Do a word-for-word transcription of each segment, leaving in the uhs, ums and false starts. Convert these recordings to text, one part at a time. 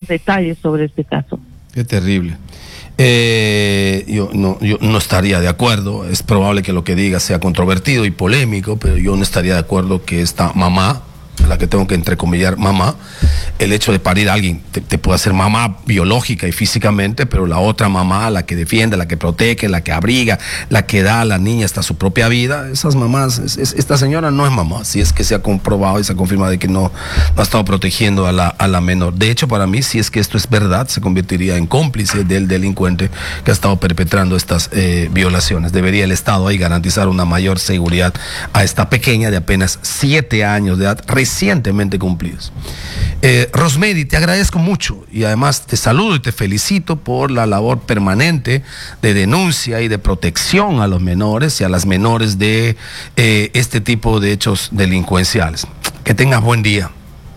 detalles sobre este caso. Qué terrible. Eh, yo, no, yo no estaría de acuerdo, es probable que lo que diga sea controvertido y polémico, pero yo no estaría de acuerdo que esta mamá, la que tengo que entrecomillar mamá, el hecho de parir a alguien te, te puede hacer mamá biológica y físicamente, pero la otra mamá, la que defiende, la que protege, la que abriga, la que da a la niña hasta su propia vida, esas mamás, es, es, esta señora no es mamá, si es que se ha comprobado y se ha confirmado de que no, no ha estado protegiendo a la, a la menor. De hecho, para mí, si es que esto es verdad, se convertiría en cómplice del delincuente que ha estado perpetrando estas eh, violaciones. Debería el Estado ahí garantizar una mayor seguridad a esta pequeña de apenas siete años de edad, recientemente cumplidos. Eh, Rosemary, te agradezco mucho y además te saludo y te felicito por la labor permanente de denuncia y de protección a los menores y a las menores de eh, este tipo de hechos delincuenciales. Que tengas buen día.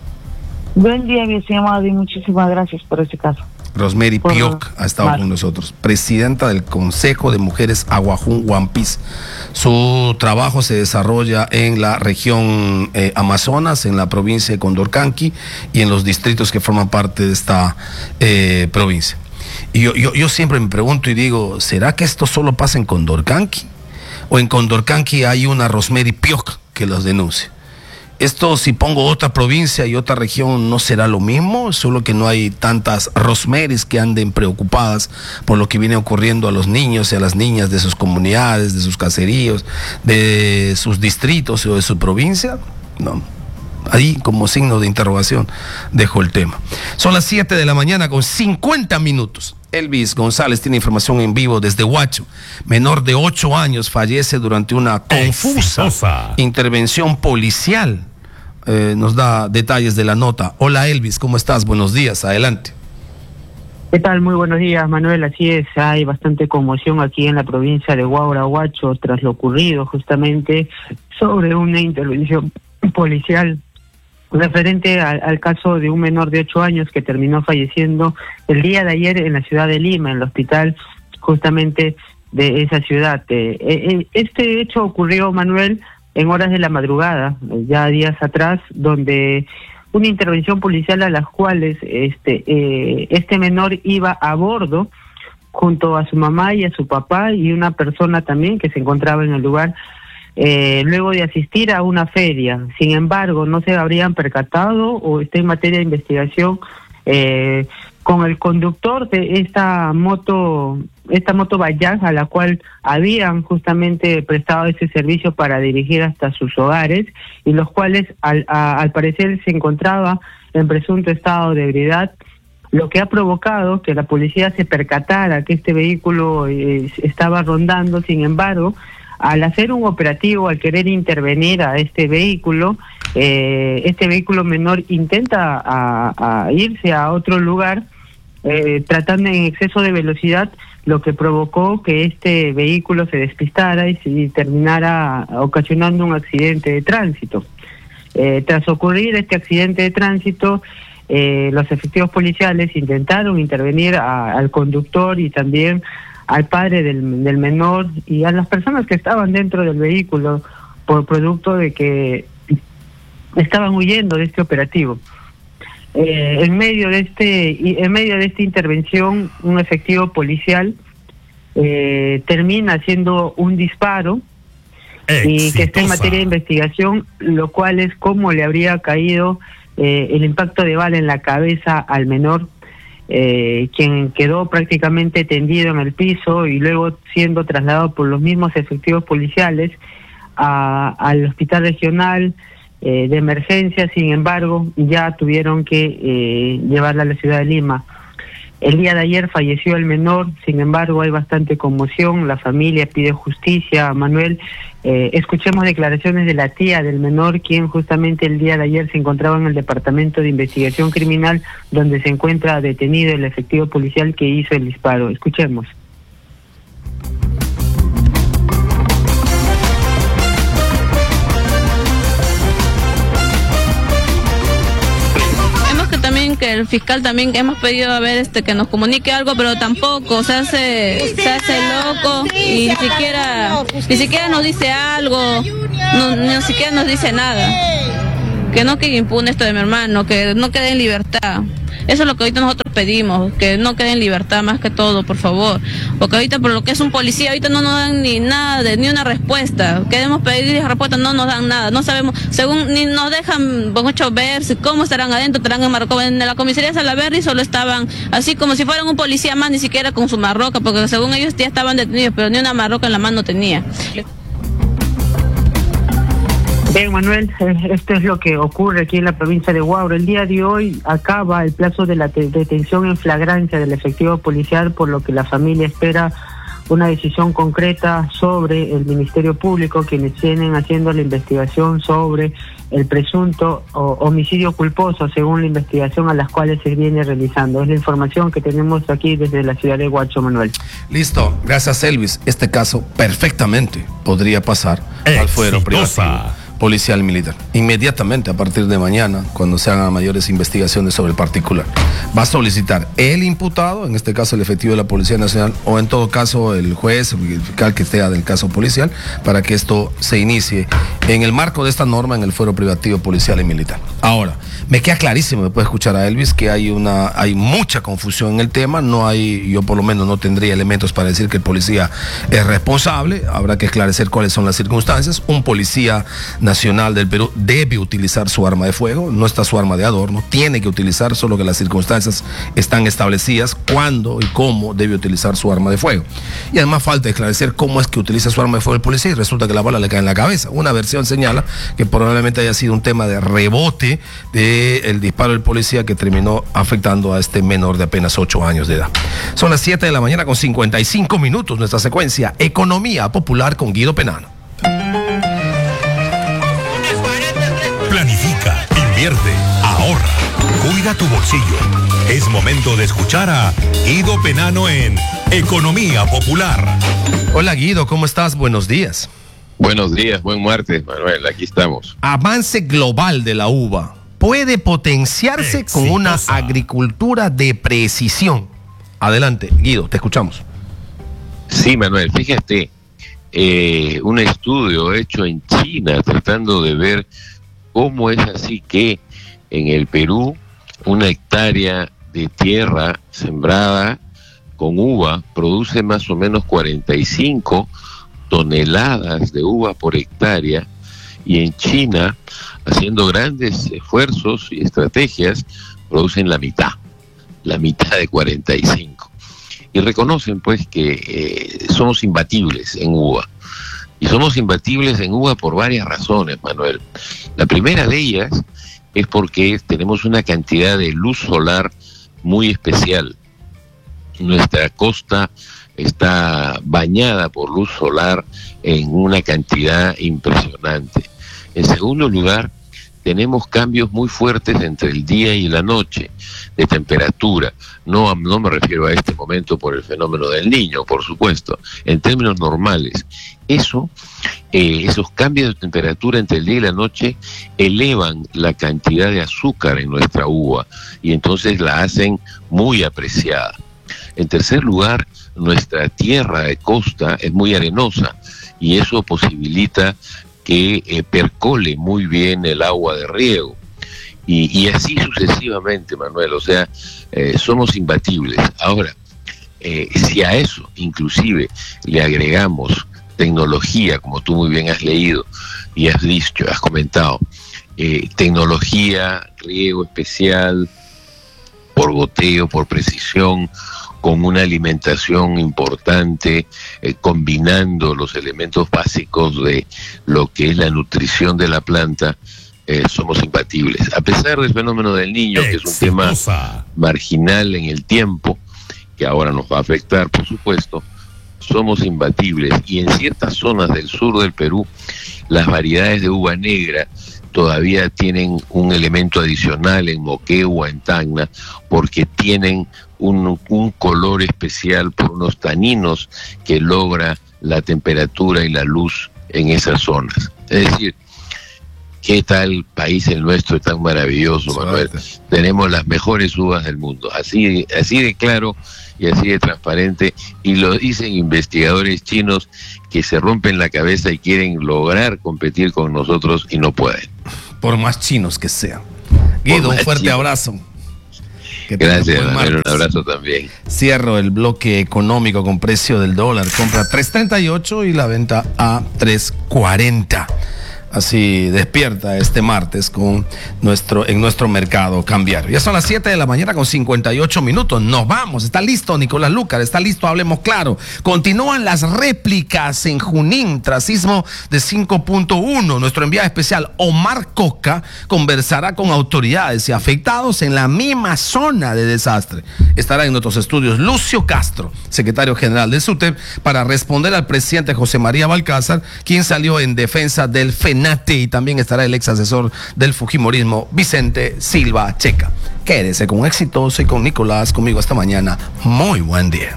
Buen día, mi estimado, y muchísimas gracias por este caso. Rosemary Por Pioc ha estado mal. con nosotros, presidenta del Consejo de Mujeres Aguajún Huampis. Su trabajo se desarrolla en la región eh, Amazonas, en la provincia de Condorcanqui y en los distritos que forman parte de esta eh, provincia. Y yo, yo, yo siempre me pregunto y digo, ¿será que esto solo pasa en Condorcanqui? ¿O en Condorcanqui hay una Rosemary Pioc que los denuncie? Esto, si pongo otra provincia y otra región, ¿no será lo mismo? Solo que no hay tantas Rosmarys que anden preocupadas por lo que viene ocurriendo a los niños y a las niñas de sus comunidades, de sus caseríos, de sus distritos o de su provincia. No. Ahí, como signo de interrogación, dejo el tema. Son las siete de la mañana con cincuenta minutos. Elvis González tiene información en vivo desde Huacho. Menor de ocho años fallece durante una confusa Exitosa. intervención policial. Eh, nos da detalles de la nota. Hola Elvis, ¿cómo estás? Buenos días, adelante. ¿Qué tal? Muy buenos días, Manuel. Así es, hay bastante conmoción aquí en la provincia de Huaura, Huacho, tras lo ocurrido justamente sobre una intervención policial referente al, al caso de un menor de ocho años que terminó falleciendo el día de ayer en la ciudad de Lima, en el hospital justamente de esa ciudad. Eh, eh, este hecho ocurrió, Manuel, en horas de la madrugada, ya días atrás, donde una intervención policial a las cuales este eh, este menor iba a bordo junto a su mamá y a su papá y una persona también que se encontraba en el lugar, eh, luego de asistir a una feria. Sin embargo, no se habrían percatado o está en materia de investigación eh, con el conductor de esta moto, esta moto Bajaj, a la cual habían justamente prestado ese servicio para dirigir hasta sus hogares, y los cuales al, a, al parecer se encontraba en presunto estado de ebriedad, lo que ha provocado que la policía se percatara que este vehículo eh, estaba rondando. Sin embargo, al hacer un operativo, al querer intervenir a este vehículo, eh, este vehículo menor intenta a, a irse a otro lugar, eh, tratando en exceso de velocidad, lo que provocó que este vehículo se despistara y, y terminara ocasionando un accidente de tránsito. Eh, tras ocurrir este accidente de tránsito, eh, los efectivos policiales intentaron intervenir a, al conductor y también al padre del, del menor y a las personas que estaban dentro del vehículo, por producto de que estaban huyendo de este operativo. Eh, en medio de este en medio de esta intervención, un efectivo policial eh, termina haciendo un disparo Exitosa. Y que está en materia de investigación, lo cual es cómo le habría caído eh, el impacto de bala en la cabeza al menor, eh, quien quedó prácticamente tendido en el piso y luego siendo trasladado por los mismos efectivos policiales a, al hospital regional eh, de emergencia. Sin embargo, ya tuvieron que eh, llevarla a la ciudad de Lima. El día de ayer falleció el menor. Sin embargo, hay bastante conmoción, la familia pide justicia. Manuel, eh, escuchemos declaraciones de la tía del menor, quien justamente el día de ayer se encontraba en el Departamento de Investigación Criminal, donde se encuentra detenido el efectivo policial que hizo el disparo. Escuchemos. Que el fiscal también hemos pedido a ver este que nos comunique algo, pero tampoco se hace se hace loco y ni siquiera ni siquiera nos dice algo, no, ni siquiera nos dice nada. Que no quede impune esto de mi hermano, que no quede en libertad. Eso es lo que ahorita nosotros pedimos, que no quede en libertad más que todo, por favor. Porque ahorita por lo que es un policía, ahorita no nos dan ni nada, de, ni una respuesta. Queremos pedir respuesta, no nos dan nada. No sabemos, según ni nos dejan mucho ver cómo estarán adentro, estarán en Marruecos. En la comisaría Salaberry solo estaban así como si fueran un policía más, ni siquiera con su marroca, porque según ellos ya estaban detenidos, pero ni una marroca en la mano tenía. Bien, Manuel, esto es lo que ocurre aquí en la provincia de Huaura. El día de hoy acaba el plazo de la detención en flagrancia del efectivo policial, por lo que la familia espera una decisión concreta sobre el Ministerio Público, quienes vienen haciendo la investigación sobre el presunto homicidio culposo, según la investigación a las cuales se viene realizando. Es la información que tenemos aquí desde la ciudad de Huacho, Manuel. Listo, gracias, Elvis. Este caso perfectamente podría pasar Exitosa. al fuero privativo policial militar. Inmediatamente, a partir de mañana, cuando se hagan mayores investigaciones sobre el particular, va a solicitar el imputado, en este caso el efectivo de la Policía Nacional, o en todo caso el juez, el fiscal que sea del caso policial, para que esto se inicie en el marco de esta norma en el fuero privativo policial y militar. Ahora, me queda clarísimo, después de escuchar a Elvis, que hay una, hay mucha confusión en el tema. No hay, yo por lo menos no tendría elementos para decir que el policía es responsable. Habrá que esclarecer cuáles son las circunstancias. Un policía nacional del Perú debe utilizar su arma de fuego, no está su arma de adorno, tiene que utilizar, solo que las circunstancias están establecidas cuándo y cómo debe utilizar su arma de fuego. Y además falta esclarecer cómo es que utiliza su arma de fuego el policía y resulta que la bala le cae en la cabeza. Una versión señala que probablemente haya sido un tema de rebote del disparo del policía que terminó afectando a este menor de apenas ocho años de edad. Son las siete de la mañana con cincuenta y cinco minutos, nuestra secuencia Economía Popular con Guido Penano. Planifica, invierte, ahorra, cuida tu bolsillo. Es momento de escuchar a Guido Penano en Economía Popular. Hola Guido, ¿cómo estás? Buenos días. Buenos días, buen martes, Manuel, aquí estamos. Avance global de la uva puede potenciarse Exitosa. con una agricultura de precisión. Adelante, Guido, te escuchamos. Sí, Manuel, fíjate, eh, un estudio hecho en China tratando de ver cómo es así que en el Perú una hectárea de tierra sembrada con uva produce más o menos cuarenta y cinco toneladas de uva por hectárea, y en China, haciendo grandes esfuerzos y estrategias, producen la mitad, la mitad de cuarenta y cinco. Y reconocen pues que eh, somos imbatibles en uva. Y somos imbatibles en uva por varias razones, Manuel. La primera de ellas es porque tenemos una cantidad de luz solar muy especial. Nuestra costa está bañada por luz solar en una cantidad impresionante. En segundo lugar, tenemos cambios muy fuertes entre el día y la noche de temperatura. No, no me refiero a este momento por el fenómeno del Niño, por supuesto, en términos normales. Eso, eh, esos cambios de temperatura entre el día y la noche elevan la cantidad de azúcar en nuestra uva y entonces la hacen muy apreciada. En tercer lugar, nuestra tierra de costa es muy arenosa y eso posibilita que eh, percole muy bien el agua de riego. Y, y así sucesivamente, Manuel, o sea, eh, somos imbatibles. Ahora, eh, si a eso inclusive le agregamos tecnología, como tú muy bien has leído y has dicho, has comentado, eh, tecnología, riego especial, por goteo, por precisión, con una alimentación importante, eh, combinando los elementos básicos de lo que es la nutrición de la planta, eh, somos imbatibles. A pesar del fenómeno del Niño, que es un tema marginal en el tiempo, que ahora nos va a afectar, por supuesto, somos imbatibles. Y en ciertas zonas del sur del Perú, las variedades de uva negra todavía tienen un elemento adicional en Moquegua, en Tacna, porque tienen un, un color especial por unos taninos que logra la temperatura y la luz en esas zonas. Es decir, ¿qué tal país el nuestro tan maravilloso, Manuel? Tenemos las mejores uvas del mundo, así, así de claro y así de transparente, y lo dicen investigadores chinos que se rompen la cabeza y quieren lograr competir con nosotros y no pueden. Por más chinos que sean. Guido, un fuerte chinos. abrazo. Que Gracias, Manuel, un abrazo también. Cierro el bloque económico con precio del dólar. Compra tres treinta y ocho y la venta a tres cuarenta. Así despierta este martes con nuestro, en nuestro mercado cambiario. Ya son las siete de la mañana con cincuenta y ocho minutos. Nos vamos. Está listo Nicolás Lucar. Está listo Hablemos Claro. Continúan las réplicas en Junín tras sismo de cinco punto uno. Nuestro enviado especial Omar Coca conversará con autoridades y afectados en la misma zona de desastre. Estará en nuestros estudios Lucio Castro, secretario general del SUTEP, para responder al presidente José María Balcázar, quien salió en defensa del FENATE, y también estará el ex asesor del fujimorismo Vicente Silva Checa. Quédese con Exitoso y con Nicolás conmigo esta mañana. Muy buen día.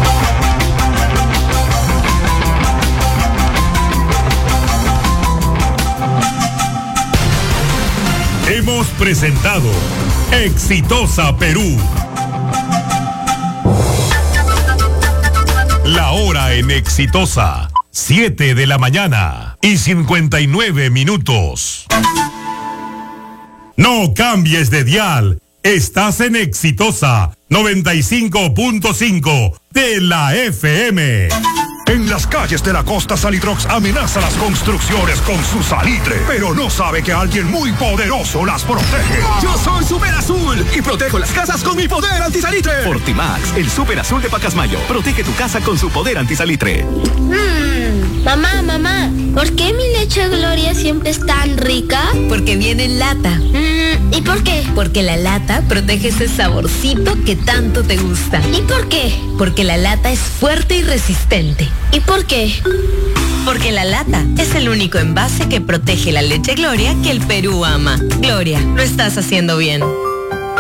Hemos presentado Exitosa Perú. La hora en Exitosa. siete de la mañana y cincuenta y nueve minutos. No cambies de dial. Estás en Exitosa noventa y cinco punto cinco de la F M. En las calles de la costa, Salitrox amenaza las construcciones con su salitre, pero no sabe que alguien muy poderoso las protege. Yo soy Super Azul y protejo las casas con mi poder antisalitre. Fortimax, el Super Azul de Pacasmayo. Protege tu casa con su poder antisalitre. Mmm, mamá, mamá, ¿por qué mi leche Gloria siempre es tan rica? Porque viene en lata. Mm, ¿y por qué? Porque la lata protege ese saborcito que tanto te gusta. ¿Y por qué? Porque la lata es fuerte y resistente. ¿Y por qué? Porque la lata es el único envase que protege la leche Gloria que el Perú ama. Gloria, lo estás haciendo bien.